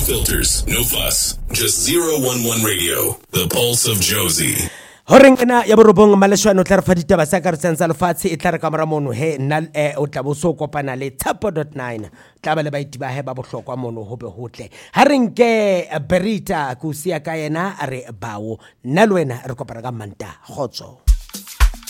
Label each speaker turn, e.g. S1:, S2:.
S1: filters, no fuss. Just 011 Radio, the pulse of Josie.
S2: Horengana ya borobong maleshwana o tla re fa ditaba sa ka re tsentsa lefatshe e tla re ka mora mono he nna o tla bo so kopana le Tshepo.9 tla ba le baiti ba he ba bohlokwa mono ho be hotle ha re nke Berita kusia ka yena re bawo nna le wena re kopana ka Manta khotso.